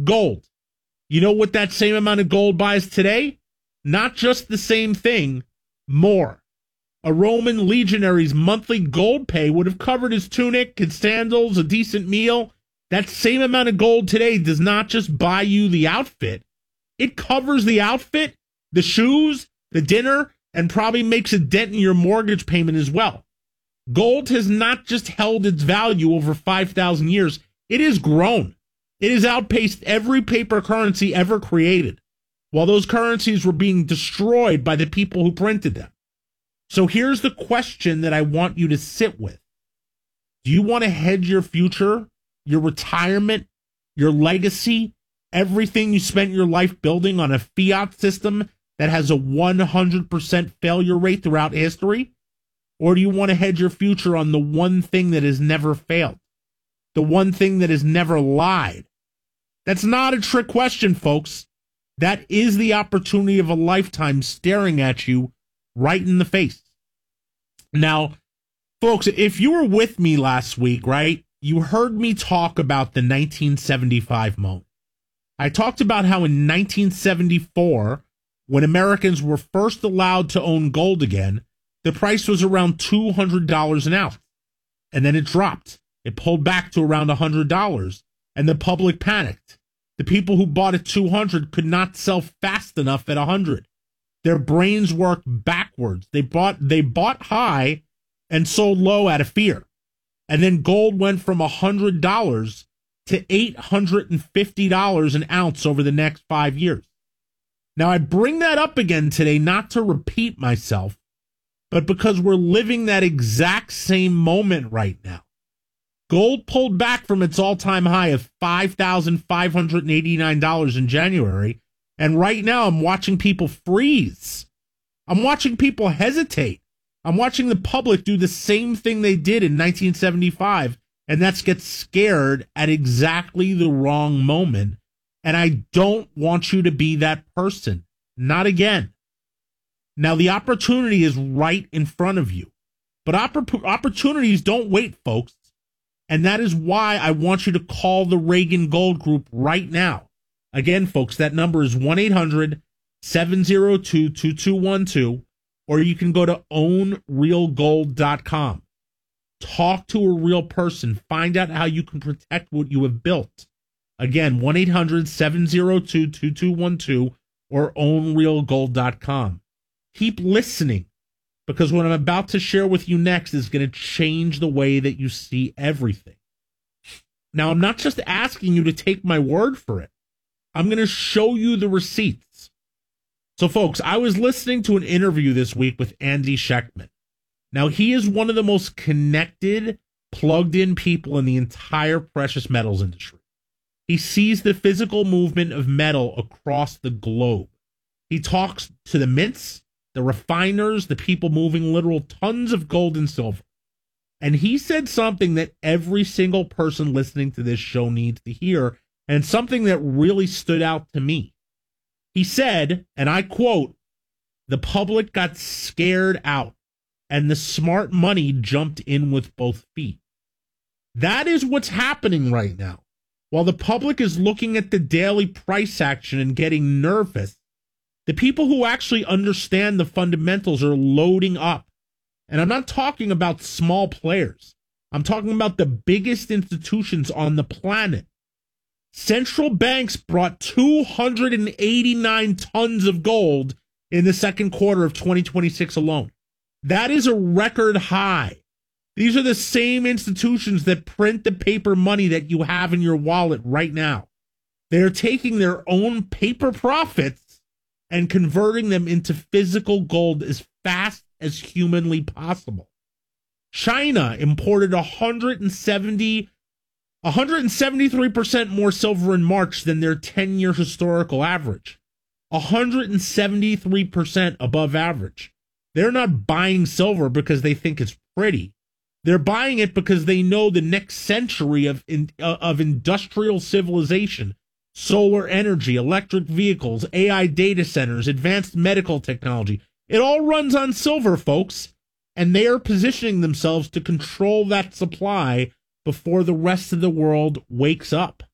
gold. You know what that same amount of gold buys today? Not just the same thing, more. A Roman legionary's monthly gold pay would have covered his tunic, his sandals, a decent meal. That same amount of gold today does not just buy you the outfit. It covers the outfit, the shoes, the dinner, and probably makes a dent in your mortgage payment as well. Gold has not just held its value over 5,000 years. It has grown. It has outpaced every paper currency ever created, while those currencies were being destroyed by the people who printed them. So here's the question that I want you to sit with. Do you want to hedge your future, your retirement, your legacy, everything you spent your life building on a fiat system that has a 100% failure rate throughout history? Or do you want to hedge your future on the one thing that has never failed? The one thing that has never lied? That's not a trick question, folks. That is the opportunity of a lifetime staring at you right in the face. Now, folks, if you were with me last week, right, you heard me talk about the 1975 moment. I talked about how in 1974, when Americans were first allowed to own gold again, the price was around $200 an ounce. And then it dropped. It pulled back to around $100, and the public panicked. The people who bought at $200 could not sell fast enough at $100. Their brains worked backwards. They bought high and sold low out of fear. And then gold went from $100 to $850 an ounce over the next 5 years. Now, I bring that up again today not to repeat myself, but because we're living that exact same moment right now. Gold pulled back from its all-time high of $5,589 in January, and right now I'm watching people freeze. I'm watching people hesitate. I'm watching the public do the same thing they did in 1975, and that's get scared at exactly the wrong moment. And I don't want you to be that person. Not again. Now, the opportunity is right in front of you. But opportunities don't wait, folks. And that is why I want you to call the Reagan Gold Group right now. Again, folks, that number is 1-800-702-2212, or you can go to ownrealgold.com. Talk to a real person. Find out how you can protect what you have built. Again, 1-800-702-2212 or ownrealgold.com. Keep listening, because what I'm about to share with you next is going to change the way that you see everything. Now, I'm not just asking you to take my word for it. I'm going to show you the receipts. So, folks, I was listening to an interview this week with Andy Schectman. Now, he is one of the most connected, plugged-in people in the entire precious metals industry. He sees the physical movement of metal across the globe. He talks to the mints, the refiners, the people moving literal tons of gold and silver. And he said something that every single person listening to this show needs to hear, and something that really stood out to me. He said, and I quote, "The public got scared out, and the smart money jumped in with both feet." That is what's happening right now. While the public is looking at the daily price action and getting nervous, the people who actually understand the fundamentals are loading up. And I'm not talking about small players. I'm talking about the biggest institutions on the planet. Central banks brought 289 tons of gold in the second quarter of 2026 alone. That is a record high. These are the same institutions that print the paper money that you have in your wallet right now. They're taking their own paper profits and converting them into physical gold as fast as humanly possible. China imported 173% more silver in March than their 10-year historical average. 173% above average. They're not buying silver because they think it's pretty. They're buying it because they know the next century of industrial civilization, solar energy, electric vehicles, AI data centers, advanced medical technology, it all runs on silver, folks, and they are positioning themselves to control that supply before the rest of the world wakes up.